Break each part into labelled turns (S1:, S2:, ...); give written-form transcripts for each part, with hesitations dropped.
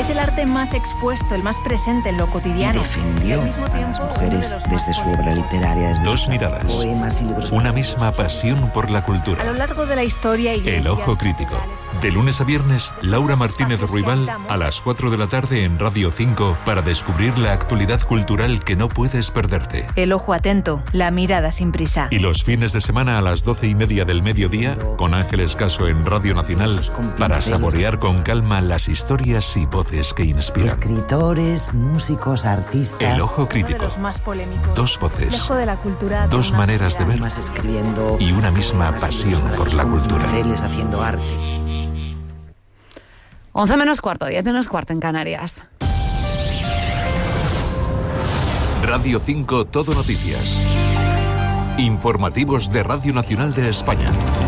S1: Es el arte más expuesto, el más presente en lo cotidiano.
S2: Y defendió a las mujeres desde su obra literaria. Desde
S3: Dos miradas,
S2: poemas y libros.
S3: una misma pasión por la cultura.
S1: A lo largo de la historia...
S3: El Ojo Crítico. De lunes a viernes, Laura Martínez Ruibal a las 4 de la tarde en Radio 5 para descubrir la actualidad cultural que no puedes perderte.
S1: El ojo atento, la mirada sin prisa.
S3: Y los fines de semana a las 12:30 del mediodía, con Ángeles Caso en Radio Nacional, para saborear con calma las historias y voces que inspiran.
S2: Escritores, músicos, artistas.
S3: El Ojo Crítico. Dos voces, dos maneras de ver y una misma pasión por la cultura.
S2: Haciendo arte.
S4: 11 menos cuarto, 10 menos cuarto en Canarias.
S3: Radio 5 Todo Noticias. Informativos de Radio Nacional de España.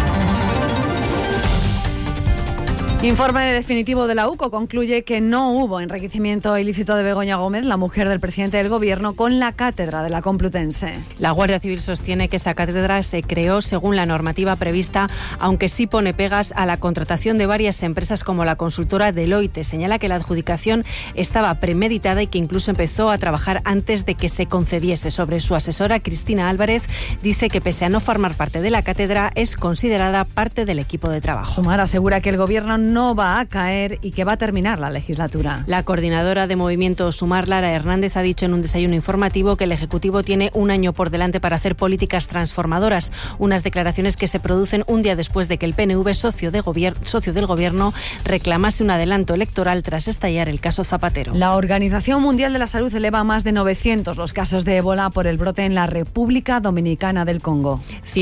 S4: Informe definitivo de la UCO concluye que no hubo enriquecimiento ilícito de Begoña Gómez, la mujer del presidente del Gobierno, con la cátedra de la Complutense.
S5: La Guardia Civil sostiene que esa cátedra se creó según la normativa prevista, aunque sí pone pegas a la contratación de varias empresas como la consultora Deloitte. Señala que la adjudicación estaba premeditada y que incluso empezó a trabajar antes de que se concediese. Sobre su asesora, Cristina Álvarez, dice que pese a no formar parte de la cátedra, es considerada parte del equipo de trabajo.
S4: Sumar asegura que el Gobierno no va a caer y que va a terminar la legislatura.
S5: La coordinadora de Movimiento Sumar, Lara Hernández, ha dicho en un desayuno informativo que el Ejecutivo tiene un año por delante para hacer políticas transformadoras. Unas declaraciones que se producen un día después de que el PNV, socio del Gobierno, reclamase un adelanto electoral tras estallar el caso Zapatero.
S4: La Organización Mundial de la Salud eleva a más de 900 los casos de ébola por el brote en la República Dominicana del Congo.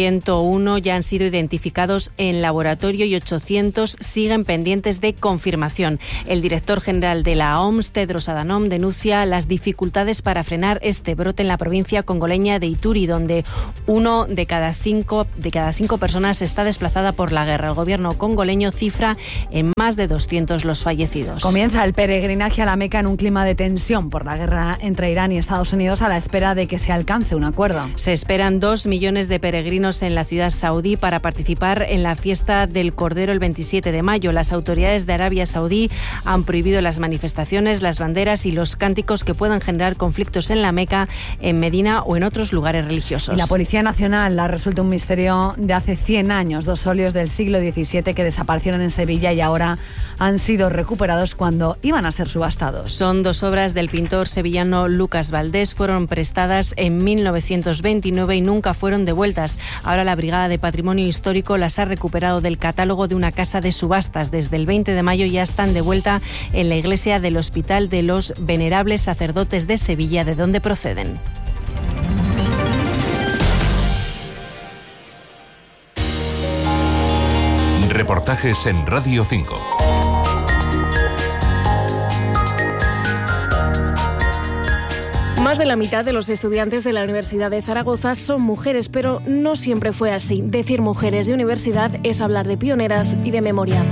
S5: 101 ya han sido identificados en laboratorio y 800 siguen pendientes de confirmación. El director general de la OMS, Tedros Adhanom, denuncia las dificultades para frenar este brote en la provincia congoleña de Ituri, donde uno de cada cinco personas está desplazada por la guerra. El gobierno congoleño cifra en más de 200 los fallecidos.
S4: Comienza el peregrinaje a la Meca en un clima de tensión por la guerra entre Irán y Estados Unidos, a la espera de que se alcance un acuerdo.
S5: Se esperan 2 millones de peregrinos en la ciudad saudí para participar en la fiesta del Cordero el 27 de mayo. Las autoridades de Arabia Saudí han prohibido las manifestaciones, las banderas y los cánticos que puedan generar conflictos en la Meca, en Medina o en otros lugares religiosos.
S4: Y la Policía Nacional ha resuelto un misterio de hace 100 años. 2 óleos del siglo XVII que desaparecieron en Sevilla y ahora han sido recuperados cuando iban a ser subastados.
S5: Son 2 obras del pintor sevillano Lucas Valdés. Fueron prestadas en 1929 y nunca fueron devueltas. Ahora la Brigada de Patrimonio Histórico las ha recuperado del catálogo de una casa de subastas. Desde el 20 de mayo ya están de vuelta en la iglesia del Hospital de los Venerables Sacerdotes de Sevilla, de donde proceden.
S3: Reportajes en Radio 5.
S6: Más de la mitad de los estudiantes de la Universidad de Zaragoza son mujeres, pero no siempre fue así. Decir mujeres de universidad es hablar de pioneras y de memoria.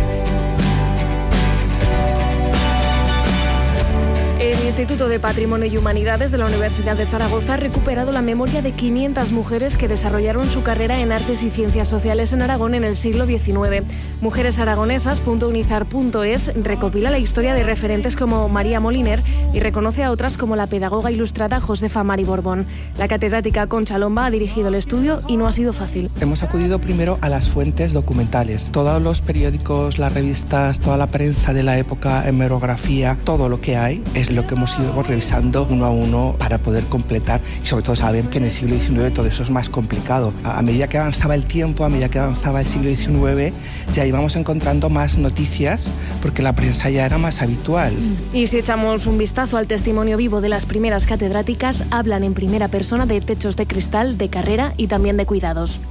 S6: El Instituto de Patrimonio y Humanidades de la Universidad de Zaragoza ha recuperado la memoria de 500 mujeres que desarrollaron su carrera en Artes y Ciencias Sociales en Aragón en el siglo XIX. Mujeresaragonesas.unizar.es recopila la historia de referentes como María Moliner y reconoce a otras como la pedagoga ilustrada Josefa Mari Borbón. La catedrática Concha Lomba ha dirigido el estudio y no ha sido fácil.
S7: Hemos acudido primero a las fuentes documentales. Todos los periódicos, las revistas, toda la prensa de la época, hemerografía, todo lo que hay es lo que hemos ido revisando uno a uno para poder completar, y sobre todo saben que en el siglo XIX todo eso es más complicado. A medida que avanzaba el tiempo, a medida que avanzaba el siglo XIX, ya íbamos encontrando más noticias porque la prensa ya era más habitual.
S6: Y si echamos un vistazo al testimonio vivo de las primeras catedráticas, hablan en primera persona de techos de cristal, de carrera y también de cuidados.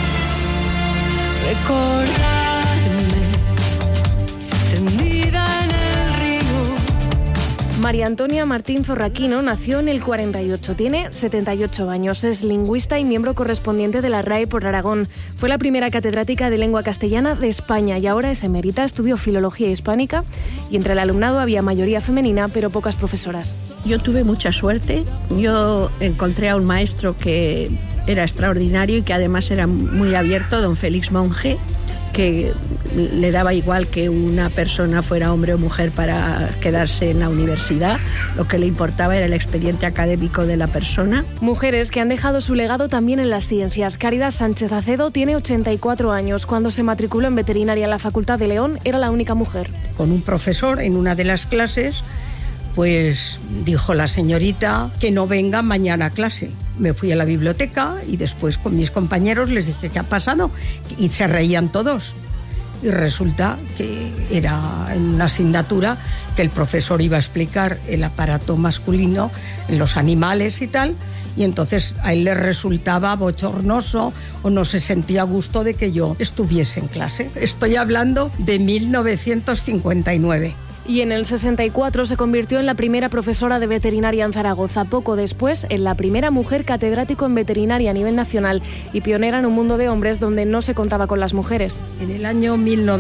S6: María Antonia Martín Zorraquino nació en el 48, tiene 78 años, es lingüista y miembro correspondiente de la RAE por Aragón. Fue la primera catedrática de lengua castellana de España y ahora es emérita, estudió filología hispánica y entre el alumnado había mayoría femenina pero pocas profesoras.
S8: Yo tuve mucha suerte, yo encontré a un maestro que era extraordinario y que además era muy abierto, don Félix Monge, que le daba igual que una persona fuera hombre o mujer para quedarse en la universidad. Lo que le importaba era el expediente académico de la persona.
S6: Mujeres que han dejado su legado también en las ciencias. Caridad Sánchez Acedo tiene 84 años. Cuando se matriculó en veterinaria en la Facultad de León, era la única mujer.
S8: Con un profesor en una de las clases, pues dijo la señorita que no venga mañana a clase. Me fui a la biblioteca y después con mis compañeros les dije ¿qué ha pasado? Y se reían todos. Y resulta que era en una asignatura que el profesor iba a explicar el aparato masculino en los animales y tal, y entonces a él le resultaba bochornoso o no se sentía a gusto de que yo estuviese en clase. Estoy hablando de 1959.
S6: Y en el 64 se convirtió en la primera profesora de veterinaria en Zaragoza. Poco después, en la primera mujer catedrático en veterinaria a nivel nacional y pionera en un mundo de hombres donde no se contaba con las mujeres.
S8: En el año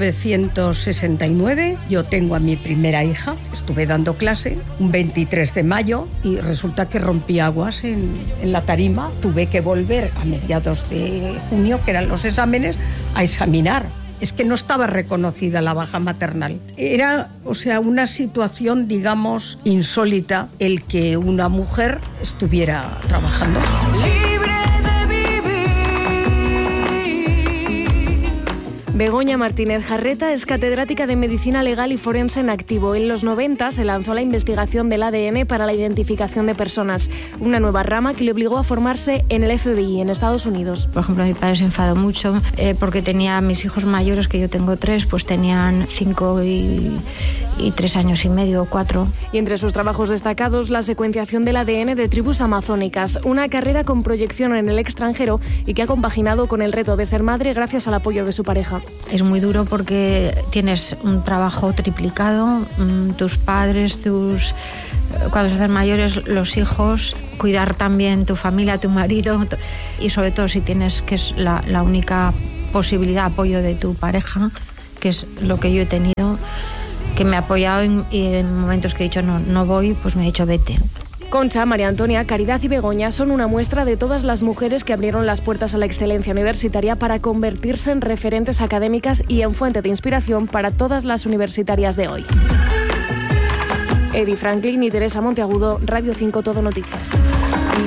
S8: 1969 yo tengo a mi primera hija. Estuve dando clase un 23 de mayo y resulta que rompí aguas en la tarima. Tuve que volver a mediados de junio, que eran los exámenes, a examinar. Es que no estaba reconocida la baja maternal. Era, una situación, digamos, insólita el que una mujer estuviera trabajando.
S6: Begoña Martínez Jarreta es catedrática de Medicina Legal y Forense en activo. En los 90 se lanzó la investigación del ADN para la identificación de personas, una nueva rama que le obligó a formarse en el FBI en Estados Unidos.
S9: Por ejemplo, mi padre se enfadó mucho porque tenía mis hijos mayores, que yo tengo 3, pues tenían 5 y 3 años y medio o 4.
S6: Y entre sus trabajos destacados, la secuenciación del ADN de tribus amazónicas, una carrera con proyección en el extranjero y que ha compaginado con el reto de ser madre gracias al apoyo de su pareja.
S9: Es muy duro porque tienes un trabajo triplicado, tus padres, cuando se hacen mayores, los hijos, cuidar también tu familia, tu marido y sobre todo si tienes, que es la única posibilidad, apoyo de tu pareja, que es lo que yo he tenido, que me ha apoyado y en momentos que he dicho no voy, pues me ha dicho vete.
S6: Concha, María Antonia, Caridad y Begoña son una muestra de todas las mujeres que abrieron las puertas a la excelencia universitaria para convertirse en referentes académicas y en fuente de inspiración para todas las universitarias de hoy. Eddie Franklin y Teresa Monteagudo, Radio 5 Todo Noticias.